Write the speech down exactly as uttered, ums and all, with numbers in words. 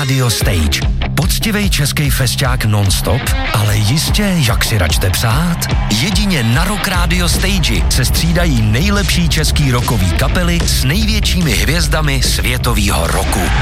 Radio Stage. Poctivej český festiák non-stop, ale jistě, jak si račte přát. Jedině na Rock Radio Stage se střídají nejlepší český rockový kapely s největšími hvězdami světového rocku.